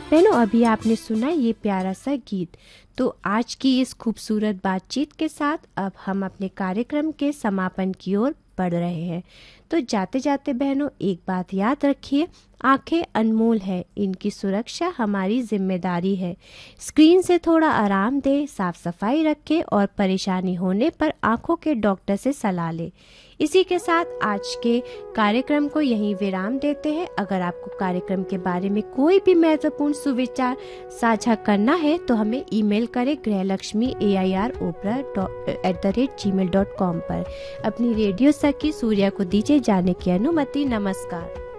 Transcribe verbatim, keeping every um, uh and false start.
बहनों, अभी आपने सुना ये प्यारा सा गीत। तो आज की इस खूबसूरत बातचीत के साथ अब हम अपने कार्यक्रम के समापन की ओर बढ़ रहे हैं। तो जाते जाते बहनों, एक बात याद रखिए, आंखें अनमोल है, इनकी सुरक्षा हमारी जिम्मेदारी है। स्क्रीन से थोड़ा आराम दें, साफ सफाई रखें और परेशानी होने पर आंखों के डॉक्टर से सलाह लें। इसी के साथ आज के कार्यक्रम को यहीं विराम देते हैं। अगर आपको कार्यक्रम के बारे में कोई भी महत्वपूर्ण सुविचार साझा करना है तो हमें ईमेल करें गृहलक्ष्मी ए I R opener at the rate ji mail dot com पर। अपनी रेडियो सखी सूर्या को दीजिए जाने की अनुमति। नमस्कार।